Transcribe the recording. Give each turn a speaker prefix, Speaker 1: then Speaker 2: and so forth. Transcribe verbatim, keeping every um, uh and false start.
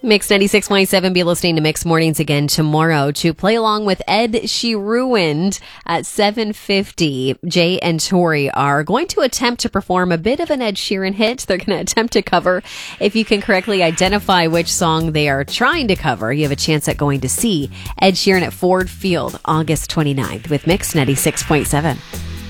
Speaker 1: Mix ninety-six point seven. Be listening to Mix Mornings again tomorrow to play along with Ed She Ruined at seven fifty. Jay and Tori are going to attempt to perform a bit of an Ed Sheeran hit. They're going to attempt to cover. If you can correctly identify which song they are trying to cover, you have a chance at going to see Ed Sheeran at Ford Field August twenty-ninth with Mix ninety-six point seven.